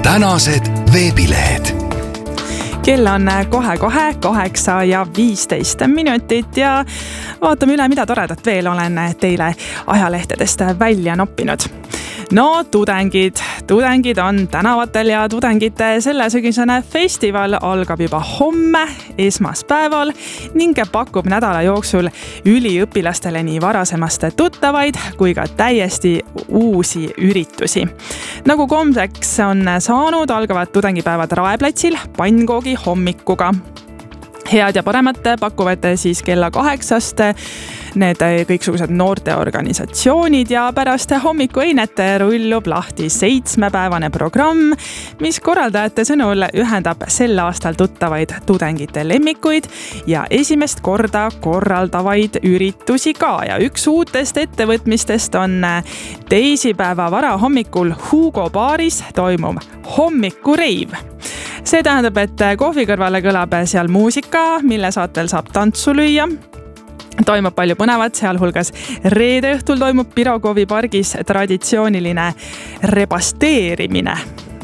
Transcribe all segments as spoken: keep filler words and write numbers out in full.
tänased veebilehed. Kell on kohe-kohe kaheksa ja viisteist minutit ja vaatame üle, mida toredat veel olen teile ajalehtedest välja noppinud. No tudengid, tudengid on tänavatel ja tudengite sellesügisene festival algab juba homme, esmaspäeval ning pakub nädala jooksul üliõpilastele nii varasemast tuttavaid kui ka täiesti uusi üritusi. Nagu kombeks on saanud, algavad tudengipäevad Raeplatsil pannkoogi hommikuga. Head ja paremat pakuvad siis kella kaheksast need kõiksugused noorteorganisatsioonid ja pärast hommikueinet rullub lahti seitsmepäevane programm, mis korraldajate sõnul ühendab sel aastal tuttavaid tudengite lemmikuid ja esimest korda korraldavaid üritusi ka. Ja üks uutest ettevõtmistest on teisipäeva varahommikul Hugo baaris toimub hommikureiv. See tähendab, et kohvi kõrvale kõlab seal muusika, mille saatel saab tantsu lüüa. Toimub palju põnevat, sealhulgas reede õhtul toimub Pirogovi pargis traditsiooniline rebasteerimine.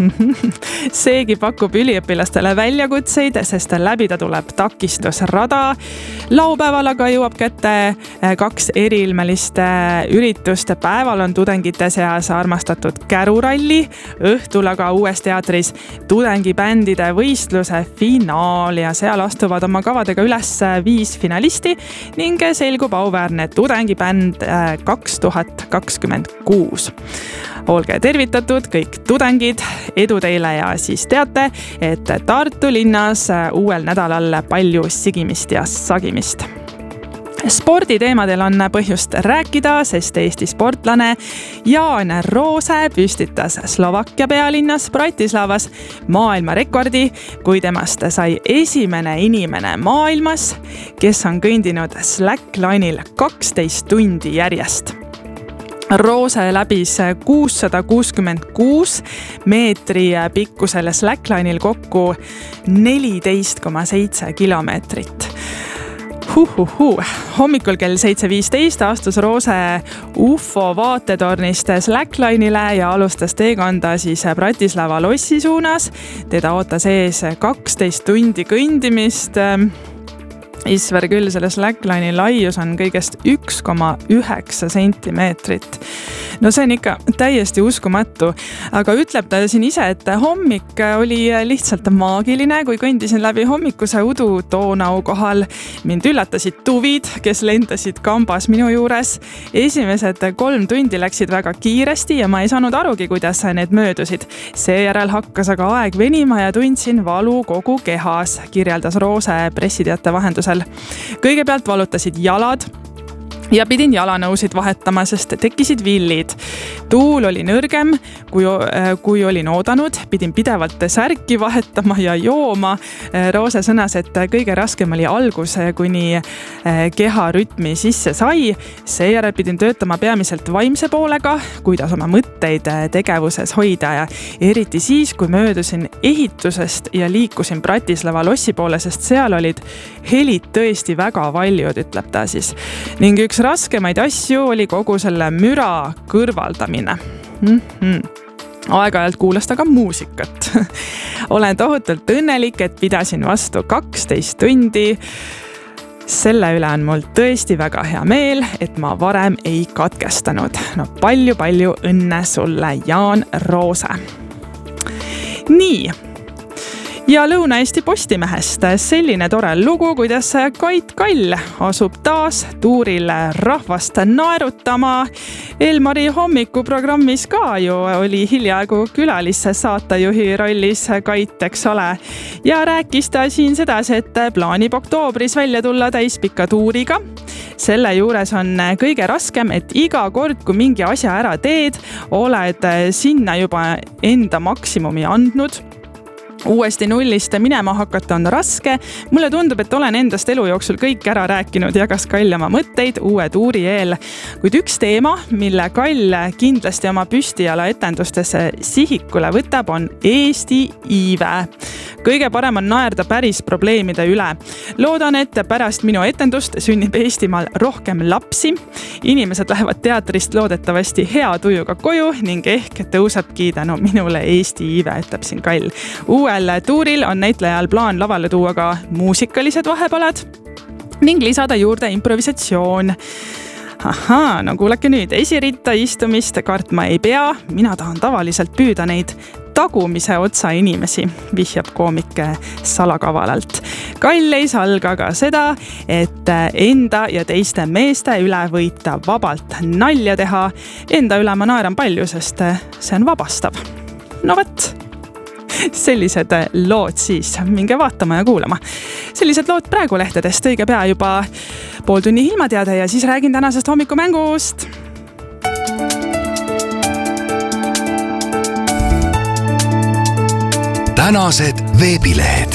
Seegi pakub üliõpilastele väljakutseid, sest läbida tuleb takistusrada. Laupäeval aga jõuab kätte kaks eriilmelist üritust. Päeval on tudengite seas armastatud käruralli, õhtul aga uues teatris tudengibändide võistluse finaal ja seal astuvad oma kavadega üles viis finalisti ning selgub auväärne tudengibänd kaks tuhat kakskümmend kuus. Olge tervitatud kõik tudengid, edu teile ja siis teate, et Tartu linnas uuel nädalal palju sigimist ja sagimist. Sporditeemadel on põhjust rääkida, sest Eesti sportlane Jaan Roose püstitas Slovakkia pealinnas Bratislavas maailmarekordi, kui temast sai esimene inimene maailmas, kes on kõndinud slackline'il kaksteist tundi järjest. Roose läbis kuussada kuuskümmend kuus meetri pikkusel slackline'il kokku neliteist koma seitse kilomeetrit. Huhuhu. Hommikul kell seitse viisteist astus Roose U F O vaatetornist slackline'ile ja alustas teekonda siis Bratislava lossi suunas. Teda ootas ees kaksteist tundi kõndimist. Isver küll, selle slackline'i laius on kõigest üks koma üheksa sentimeetrit. No see on ikka täiesti uskumatu, aga ütleb ta siin ise, et hommik oli lihtsalt maagiline, kui kõndisin läbi hommikuse udu Donau kohal. Mind üllatasid tuvid, kes lendasid kambas minu juures. Esimesed kolm tundi läksid väga kiiresti ja ma ei saanud arugi, kuidas need möödusid. Seejärel hakkas aga aeg venima ja tundsin valu kogu kehas, kirjeldas Roose pressiteate vahendusel. Kõigepealt valutasid jalad ja pidin jalanõusid vahetama, sest tekkisid villid. Tuul oli nõrgem, kui, kui olin oodanud, pidin pidevalt särki vahetama ja jooma. Roose sõnas, et kõige raskem oli algus, kuni keha rütmi sisse sai. Seejärel pidin töötama peamiselt vaimse poolega, kuidas oma mõtteid tegevuses hoida ja eriti siis, kui möödusin ehitusest ja liikusin Bratislava lossi poole, sest seal olid helid tõesti väga valjud, ütleb ta siis. Ning üks raskemaid asju oli kogu selle müra kõrvaldamine. Mm-hmm. Aeg-ajalt kuulas ta ka muusikat. Olen tohutult õnnelik, et pidasin vastu kaksteist tundi. Selle üle on mul tõesti väga hea meel, et ma varem ei katkestanud. No palju-palju õnne sulle, Jaan Roose. Nii. Ja Lõuna-Eesti Postimehest selline tore lugu, kuidas Kait Kall asub taas tuuril rahvast naerutama. Elmari hommikuprogrammis ka ju oli hiljaaegu külalisse saatejuhi rollis Kait, eks ole. Ja rääkis ta siin sedasi, et plaanib oktoobris välja tulla täispika tuuriga. Selle juures on kõige raskem, et iga kord, kui mingi asja ära teed, oled sinna juba enda maksimumi andnud. Uuesti nullist minema hakata on raske. Mulle tundub, et olen endast elu jooksul kõik ära rääkinud, jagas Kall oma mõtteid uue tuuri eel. Kuid üks teema, mille Kall kindlasti oma püstijala etendustes sihikule võtab, on Eesti iive. kõige parem on naerda päris probleemide üle. Loodan, et pärast minu etendust sünnib Eestimaal rohkem lapsi. Inimesed lähevad teatrist loodetavasti hea tujuga koju ning ehk tõusebki tänu minule Eesti iive, ütleb siin Kall. Uuel tuuril on näitlejal plaan lavale tuua ka muusikalised vahepalad ning lisada juurde improvisatsioon. Ahaa, no kuulake nüüd, esiritta istumist kartma ei pea. Mina tahan tavaliselt püüda neid tagumise otsa inimesi, vihjab koomik salakavalalt. Kall ei salga ka seda, et enda ja teiste meeste üle võita vabalt nalja teha. Enda üle ma naeran palju, sest see on vabastav. No võt, sellised lood siis, minge vaatama ja kuulama. Sellised lood praegu lehtedest, õige pea juba pool tunni ilmateade ja siis räägin tänasest hommikumängust. Tänased veebilehed.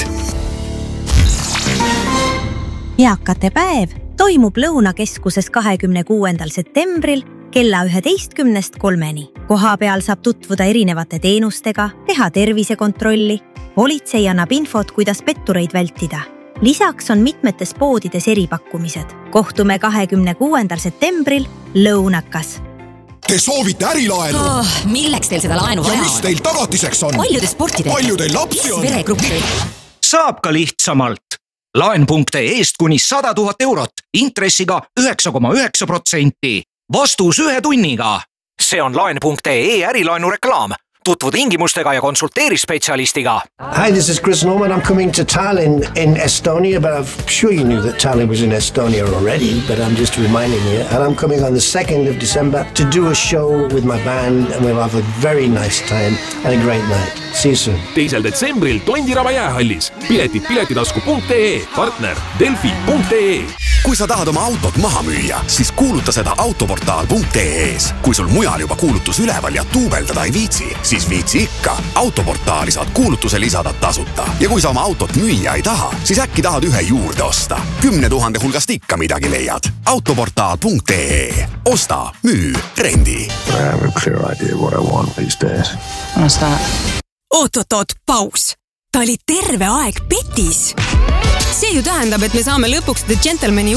Eakate päev toimub Lõunakeskuses kahekümne kuuendal septembril kella üheteistkümnest kolmeni. Koha peal saab tutvuda erinevate teenustega, teha tervisekontrolli. Politsei annab infot, kuidas pettureid vältida. Lisaks on mitmetes poodides eripakkumised. Kohtume kahekümne kuuendal septembril Lõunakas. Te soovite ärilaenu? Oh, milleks teil seda laenu vaja on? Ja mis teil tagatiseks on? Palju te sporti teete? Palju teil lapsi on? Veregruppi. Saab ka lihtsamalt. Laen.ee eest kuni sada tuhat eurot, intressiga üheksa koma üheksa protsenti. Vastus ühe tunniga. See on laen.ee ärilaenu reklaam. Tutvu tingimustega ja konsulteeri spetsialistiga. Hi, this is Chris Norman. I'm coming to Tallinn in Estonia, but I'm sure you knew that Tallinn was in Estonia already, but I'm just reminding you. And I'm coming on the second of December to do a show with my band, and we'll have a very nice time and a great night. See you soon. teisel detsembril Tondiraba jäähallis. Piletid piletitasku punkt ee, partner delfi punkt ee. Kui sa tahad oma autot maha müüa, siis kuuluta seda autoportaal punkt ee-s. Kui sul mujal juba kuulutus üleval ja tuubeldada ei viitsi, siis viitsi ikka. Autoportaali saad kuulutuse lisada tasuta. Ja kui sa oma autot müüa ei taha, siis äkki tahad ühe juurde osta. Kümne tuhande hulgast ikka midagi leiad. autoportaal punkt ee. Osta, müü, rendi. I have a clear idea what I want these days. On seda... Oot, oot, oot, paus. Ta oli terve aeg petis. See ju tähendab, et me saame lõpuks The Gentlemani